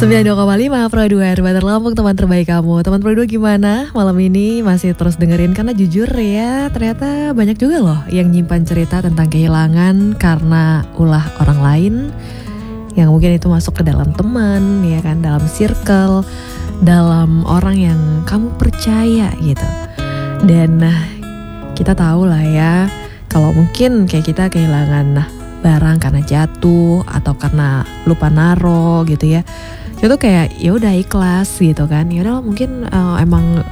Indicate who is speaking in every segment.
Speaker 1: 92,5 Pro 2 Batar Lampung, teman terbaik kamu. Teman Pro 2 gimana? Malam ini masih terus dengerin, karena jujur ya, ternyata banyak juga loh yang nyimpan cerita tentang kehilangan karena ulah orang lain, yang mungkin itu masuk ke dalam teman, ya kan, dalam circle, dalam orang yang kamu percaya gitu. Dan kita tahu lah ya, kalau mungkin kayak kita kehilangan barang karena jatuh atau karena lupa naro gitu ya, itu kayak ya udah ikhlas gitu kan. Ya udah mungkin emang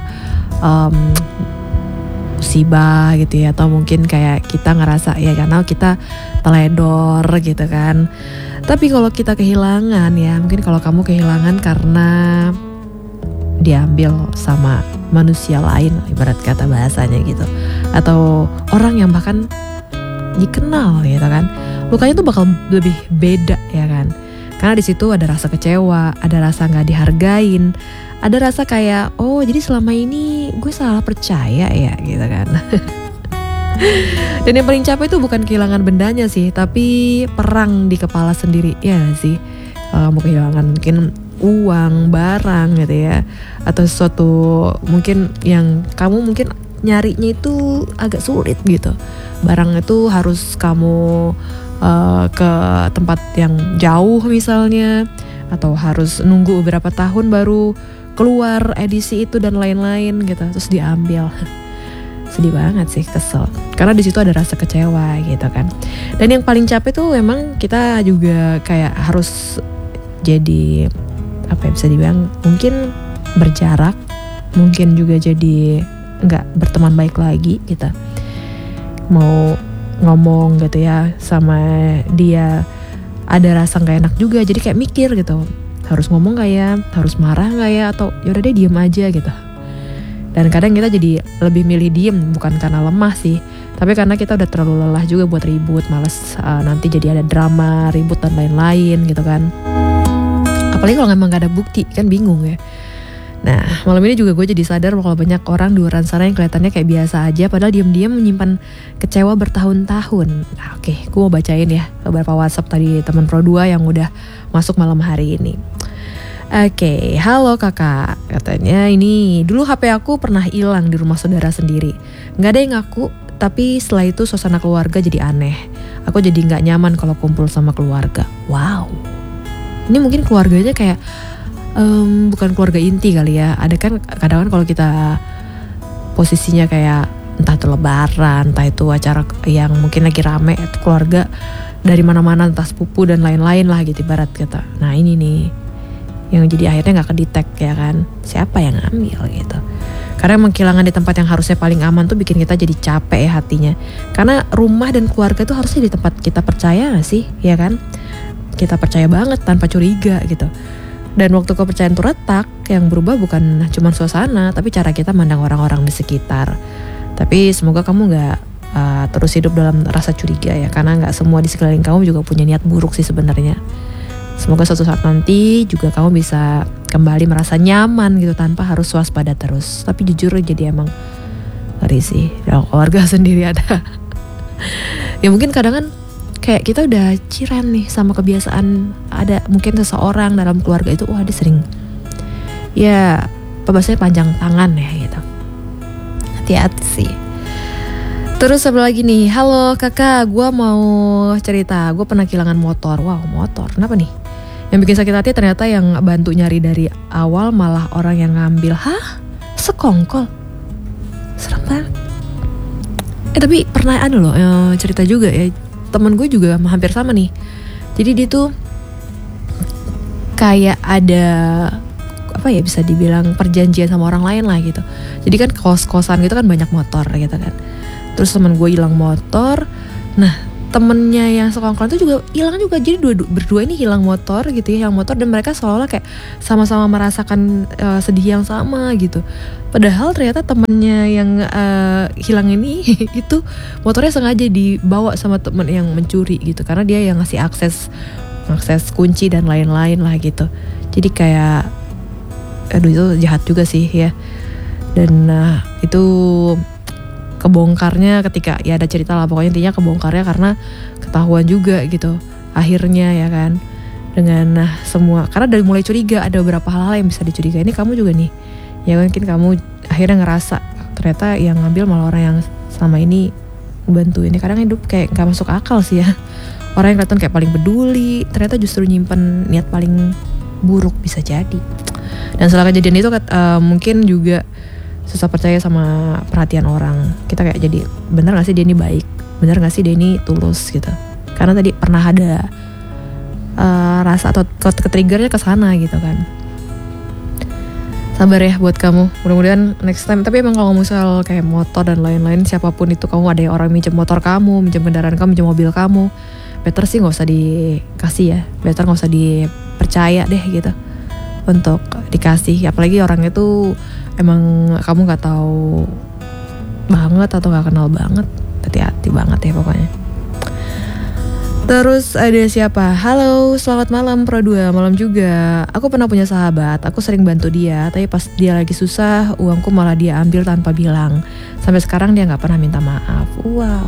Speaker 1: musibah gitu ya, atau mungkin kayak kita ngerasa ya karena kita teledor gitu kan. Tapi kalau kita kehilangan ya, mungkin kalau kamu kehilangan karena diambil sama manusia lain, ibarat kata bahasanya gitu, atau orang yang bahkan dikenal gitu kan, lukanya tuh bakal lebih beda ya kan. Karena di situ ada rasa kecewa, ada rasa nggak dihargain, ada rasa kayak oh jadi selama ini gue salah percaya ya gitu kan. Dan yang paling capek itu bukan kehilangan bendanya sih, tapi perang di kepala sendiri ya sih. Kalau kamu kehilangan mungkin uang, barang gitu ya, atau sesuatu mungkin yang kamu mungkin nyarinya itu agak sulit gitu. Barang itu harus kamu ke tempat yang jauh misalnya, atau harus nunggu beberapa tahun baru keluar edisi itu dan lain-lain gitu, terus diambil. Sedih banget sih, kesel. Karena di situ ada rasa kecewa gitu kan. Dan yang paling capek tuh emang kita juga kayak harus jadi apa ya, bisa dibilang mungkin berjarak, mungkin juga jadi nggak berteman baik lagi gitu. Mau ngomong gitu ya sama dia, ada rasa nggak enak juga, jadi kayak mikir gitu, harus ngomong nggak ya, harus marah nggak ya, atau yaudah deh diem aja gitu. Dan kadang kita jadi lebih milih diem, bukan karena lemah sih, tapi karena kita udah terlalu lelah juga buat ribut, males nanti jadi ada drama, ribut dan lain-lain gitu kan. Apalagi kalau emang gak ada bukti, kan bingung ya. Nah, malam ini juga gue jadi sadar kalau banyak orang di luar sana yang kelihatannya kayak biasa aja, padahal diam-diam menyimpan kecewa bertahun-tahun. Nah, oke, gue mau bacain ya beberapa WhatsApp tadi teman Pro 2 yang udah masuk malam hari ini. Oke, halo kakak, katanya ini dulu HP aku pernah hilang di rumah saudara sendiri. Gak ada yang ngaku, tapi setelah itu suasana keluarga jadi aneh. Aku jadi gak nyaman kalau kumpul sama keluarga. Wow, ini mungkin keluarganya kayak bukan keluarga inti kali ya. Ada kan kadang kalau kita posisinya kayak entah itu lebaran, entah itu acara yang mungkin lagi rame, itu keluarga dari mana-mana, entah sepupu dan lain-lain lah gitu ibarat kata. Nah ini nih yang jadi akhirnya gak kedetek ya kan, siapa yang ngambil gitu. Karena emang kehilangan di tempat yang harusnya paling aman tuh bikin kita jadi capek ya hatinya. Karena rumah dan keluarga itu harusnya di tempat kita percaya gak sih, ya kan? Kita percaya banget tanpa curiga gitu. Dan waktu kepercayaan itu retak, yang berubah bukan cuma suasana, tapi cara kita mandang orang-orang di sekitar. Tapi semoga kamu gak terus hidup dalam rasa curiga ya, karena gak semua di sekeliling kamu juga punya niat buruk sih sebenarnya. Semoga suatu saat nanti juga kamu bisa kembali merasa nyaman gitu, tanpa harus waspada terus. Tapi jujur jadi emang ngeri sih, dalam keluarga sendiri ada. Ya mungkin kadang kan kayak kita udah ciran nih sama kebiasaan, ada mungkin seseorang dalam keluarga itu, wah dia sering ya bahasanya panjang tangan ya gitu. Hati-hati sih. Terus apa lagi nih, halo kakak, gue mau cerita, gue pernah kehilangan motor. Wow, motor, kenapa nih? Yang bikin sakit hati ternyata yang bantu nyari dari awal malah orang yang ngambil. Hah? Sekongkol? Serem banget. Tapi pernah ada loh cerita juga ya, temen gue juga hampir sama nih. Jadi dia tuh kayak ada apa ya, bisa dibilang perjanjian sama orang lain lah gitu. Jadi kan kos-kosan gitu kan banyak motor gitu kan. Terus temen gue hilang motor. Nah temennya yang sekongkolan itu juga hilang juga. Jadi berdua ini hilang motor gitu ya, hilang motor, dan mereka seolah-olah kayak sama-sama merasakan sedih yang sama gitu. Padahal ternyata temennya yang hilang ini itu motornya sengaja dibawa sama temen yang mencuri gitu, karena dia yang ngasih akses kunci dan lain-lain lah gitu. Jadi kayak aduh itu jahat juga sih ya. Dan itu kebongkarnya ketika ya ada cerita lah, pokoknya intinya kebongkarnya karena ketahuan juga gitu akhirnya ya kan. dengan semua, karena dari mulai curiga ada beberapa hal-hal yang bisa dicurigai. Ini kamu juga nih, ya mungkin kamu akhirnya ngerasa ternyata yang ngambil malah orang yang selama ini ngebantu. Ini kadang hidup kayak gak masuk akal sih ya. Orang yang kelihatan kayak paling peduli ternyata justru nyimpen niat paling buruk, bisa jadi. Dan setelah kejadian itu mungkin juga susah percaya sama perhatian orang. Kita kayak jadi, bener gak sih dia ini baik, bener gak sih dia ini tulus gitu. Karena tadi pernah ada rasa atau ke-triggernya ke sana gitu kan. Sabar ya buat kamu, mudah-mudahan next time. Tapi emang kalau misal kayak motor dan lain-lain, siapapun itu, kamu ada orang minjem motor kamu, minjem kendaraan kamu, minjem mobil kamu, better sih gak usah dikasih ya. Better gak usah dipercaya deh gitu untuk dikasih. Apalagi orangnya tuh emang kamu gak tahu banget atau gak kenal banget. Hati-hati banget ya pokoknya. Terus ada siapa? Halo, selamat malam Pro 2, malam juga. Aku pernah punya sahabat, aku sering bantu dia, tapi pas dia lagi susah, uangku malah dia ambil tanpa bilang. Sampai sekarang dia gak pernah minta maaf. Wow.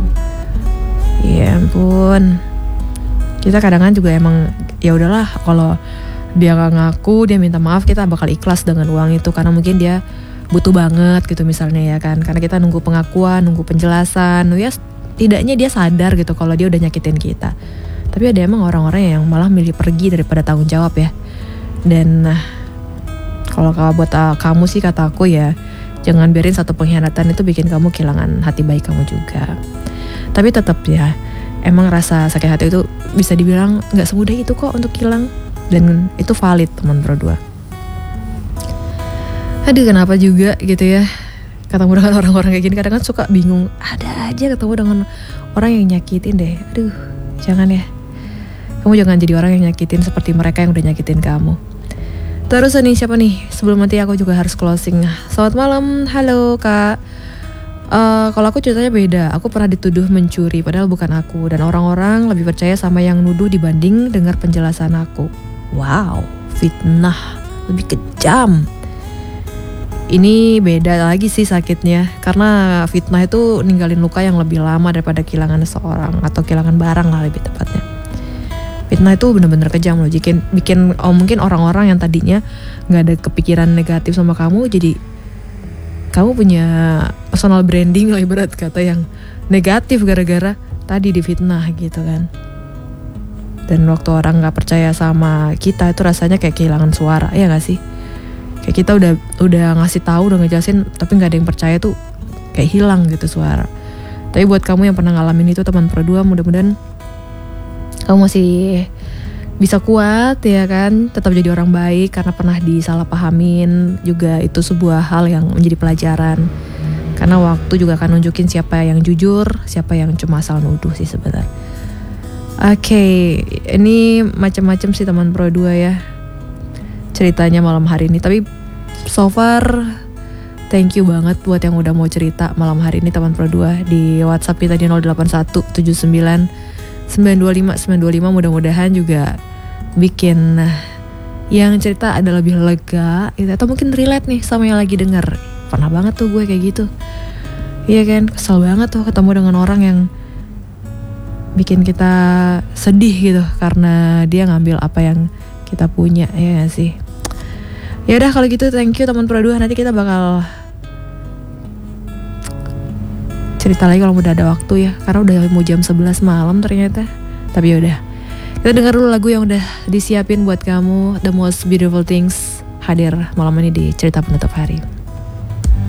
Speaker 1: Ya ampun. Kita kadang-kadang juga emang ya udahlah, kalau dia gak ngaku, dia minta maaf, kita bakal ikhlas dengan uang itu. Karena mungkin dia butuh banget gitu misalnya ya kan. Karena kita nunggu pengakuan, nunggu penjelasan. Ya tidaknya dia sadar gitu kalau dia udah nyakitin kita. Tapi ada emang orang-orang yang malah milih pergi daripada tanggung jawab ya. Dan kalau buat kamu sih, kata aku ya, jangan biarin satu pengkhianatan itu bikin kamu kehilangan hati baik kamu juga. Tapi tetap ya, emang rasa sakit hati itu bisa dibilang gak semudah itu kok untuk hilang. Dan itu valid teman Pro 2. Aduh, kenapa juga gitu ya ketemu dengan orang-orang kayak gini. Kadang kan suka bingung, ada aja ketemu dengan orang yang nyakitin deh. Aduh, jangan ya. Kamu jangan jadi orang yang nyakitin seperti mereka yang udah nyakitin kamu. Terus nih, siapa nih? Sebelum nanti aku juga harus closing. Selamat malam, halo kak. Kalau aku ceritanya beda. Aku pernah dituduh mencuri padahal bukan aku. Dan orang-orang lebih percaya sama yang nuduh dibanding dengar penjelasan aku. Wow, fitnah lebih kejam. Ini beda lagi sih sakitnya, karena fitnah itu ninggalin luka yang lebih lama daripada kehilangan seseorang atau kehilangan barang lah lebih tepatnya. Fitnah itu benar-benar kejam loh, bikin mungkin orang-orang yang tadinya nggak ada kepikiran negatif sama kamu, jadi kamu punya personal branding lah ibarat kata yang negatif gara-gara tadi difitnah gitu kan. Dan waktu orang nggak percaya sama kita itu rasanya kayak kehilangan suara, ya nggak sih? Kayak kita udah ngasih tahu, udah ngejelasin, tapi nggak ada yang percaya tuh kayak hilang gitu suara. Tapi buat kamu yang pernah ngalamin itu teman Pro 2, mudah-mudahan kamu masih bisa kuat ya kan, tetap jadi orang baik karena pernah disalahpahamin juga. Itu sebuah hal yang menjadi pelajaran. Karena waktu juga akan nunjukin siapa yang jujur, siapa yang cuma asal nuduh sih sebenarnya. Oke, ini macam-macam sih teman Pro 2 ya ceritanya malam hari ini. Tapi so far thank you banget buat yang udah mau cerita malam hari ini teman Pro 2 di WhatsApp kita di 08179925 mudah-mudahan juga bikin yang cerita ada lebih lega gitu, atau mungkin relate nih sama yang lagi denger. Pernah banget tuh gue kayak gitu. Iya kan, kesel banget tuh ketemu dengan orang yang bikin kita sedih gitu karena dia ngambil apa yang kita punya, ya gak sih? Ya udah kalau gitu thank you teman Pro 2. Nanti kita bakal cerita lagi kalau udah ada waktu ya, karena udah mau jam 11 malam ternyata. Tapi ya udah, kita dengar dulu lagu yang udah disiapin buat kamu. The Most Beautiful Things hadir malam ini di cerita penutup hari.